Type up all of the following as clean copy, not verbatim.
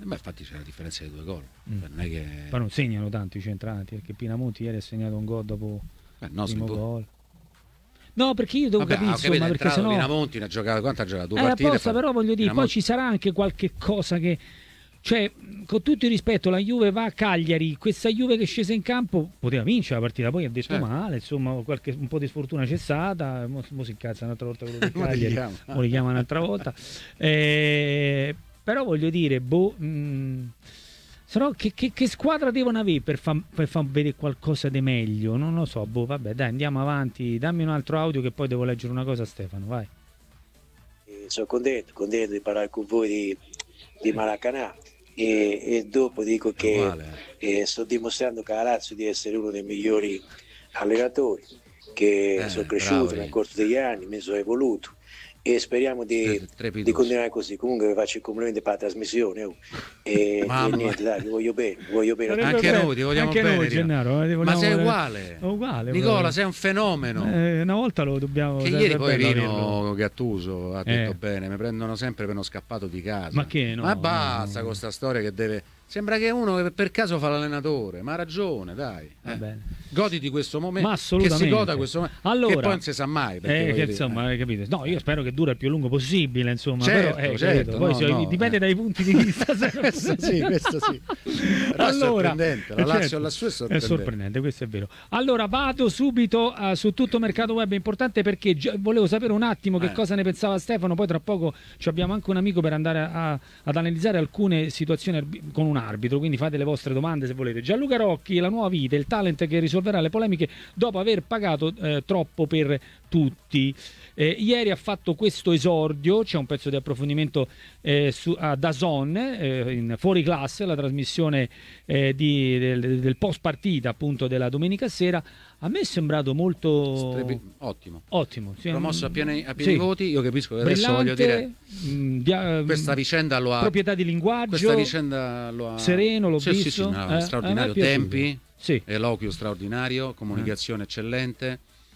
Beh, infatti c'è la differenza di 2 gol. Non è che... Poi non segnano tanto i centranti, perché Pinamonti ieri ha segnato un gol dopo il primo gol. No, perché io devo capire, insomma, perché sennò Pinamonti ne ha giocato, quanto ha giocato? 2 partite. Apposta, però voglio dire, poi ci sarà anche qualche cosa che, cioè, con tutto il rispetto, la Juve va a Cagliari, questa Juve che è scesa in campo poteva vincere la partita, poi ha detto male, insomma, un po' di sfortuna c'è stata, mo si incazza un'altra volta quello di Cagliari, mo li chiama un'altra volta, però voglio dire, sennò che squadra devono avere per far vedere qualcosa di meglio? Non lo so, vabbè, dai, andiamo avanti, dammi un altro audio che poi devo leggere una cosa a Stefano, vai. Sono contento di parlare con voi di Maracanã e dopo dico che sto dimostrando che la Lazio di essere uno dei migliori allenatori, che sono cresciuto nel corso degli anni, mi sono evoluto e speriamo di continuare così. Comunque vi faccio i complimenti per la trasmissione e niente, dai, vi voglio bene. Anche noi ti vogliamo anche bene, noi, Gennaro, ma sei uguale, Nicola, sei un fenomeno. Una volta lo dobbiamo, che ieri poi Rino Gattuso ha detto bene, mi prendono sempre per uno scappato di casa, ma che no, ma basta con questa storia che deve, sembra che uno che per caso fa l'allenatore, ma ha ragione, dai, goditi questo momento, ma assolutamente, che si goda questo momento, allora, che poi non si sa mai, che insomma, hai capito? No, io spero che dura il più lungo possibile, insomma, certo, però poi dipende dai punti di vista. questo sì. Allora, la Lazio alla sua è sorprendente, questo è vero. Allora vado subito su Tutto Mercato Web, è importante perché volevo sapere un attimo che cosa ne pensava Stefano, poi tra poco abbiamo anche un amico per andare ad analizzare alcune situazioni con un arbitro, quindi fate le vostre domande se volete. Gianluca Rocchi, la nuova vita, il talent che risolverà le polemiche dopo aver pagato troppo per tutti. Ieri ha fatto questo esordio, c'è un pezzo di approfondimento a DAZN in Fuori Classe, la trasmissione del post partita appunto della domenica sera. A me è sembrato molto ottimo, sì, promosso a pieni voti. Io capisco che adesso voglio dire questa vicenda lo ha, proprietà di linguaggio, questa vicenda lo ha sereno, l'ho visto, straordinario, tempi, eloquio straordinario, comunicazione eccellente,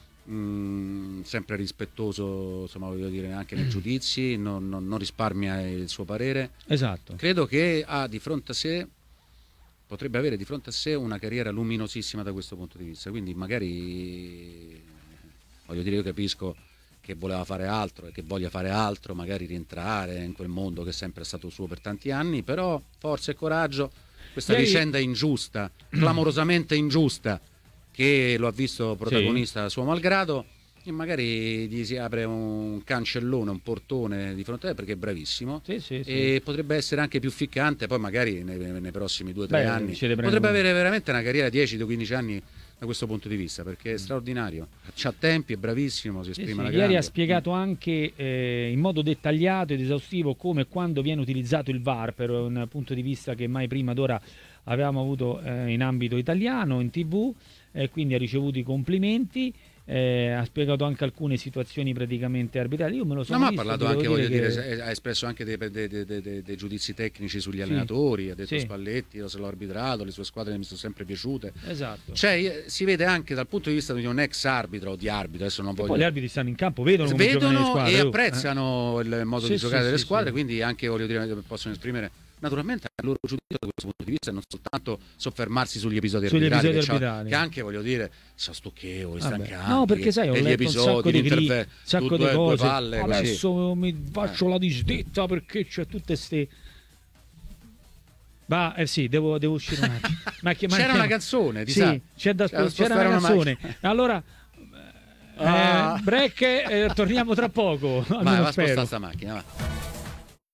sempre rispettoso, insomma, voglio dire, anche nei giudizi, non risparmia il suo parere. Esatto. Credo che potrebbe avere di fronte a sé una carriera luminosissima da questo punto di vista, quindi magari, voglio dire, io capisco che voleva fare altro e che voglia fare altro, magari rientrare in quel mondo che è sempre stato suo per tanti anni, però forza e coraggio, questa vicenda ingiusta, clamorosamente ingiusta, che lo ha visto protagonista a suo malgrado, e magari gli si apre un cancellone, un portone di fronte a te, perché è bravissimo, e potrebbe essere anche più ficcante poi magari nei prossimi 2 o 3 anni, potrebbe avere veramente una carriera 10-15 anni da questo punto di vista, perché è straordinario, c'ha tempi, è bravissimo, si esprime alla grande. Ieri ha spiegato anche in modo dettagliato ed esaustivo come e quando viene utilizzato il VAR, per un punto di vista che mai prima d'ora avevamo avuto in ambito italiano, in TV, quindi ha ricevuto i complimenti. Ha spiegato anche alcune situazioni praticamente arbitrali. Io me lo sono ma visto, ha parlato anche, voglio dire, ha espresso anche dei giudizi tecnici sugli allenatori, ha detto Spalletti se l'ho arbitrato, le sue squadre mi sono sempre piaciute, esatto, cioè si vede anche dal punto di vista di un ex arbitro o di arbitro, adesso non voglio... Poi gli arbitri stanno in campo, vedono le squadre, e apprezzano il modo di giocare delle squadre, quindi anche, voglio dire, possono esprimere naturalmente il loro giudizio da questo punto di vista e non soltanto soffermarsi sugli episodi arbitrali, che anche, voglio dire, sono stucchevoli, stancanti. No, perché sai, ho letto un sacco di cose, palle, adesso mi faccio la disdetta perché c'è tutte ste... devo uscire un attimo. C'era una canzone, c'era una canzone. Allora break, torniamo tra poco. Vai, va a spostare sta macchina, va.